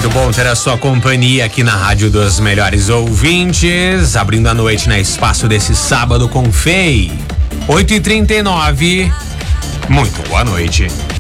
Muito bom ter a sua companhia aqui na Rádio dos Melhores Ouvintes, abrindo a noite na espaço desse sábado com FEI. 8h39. Muito boa noite.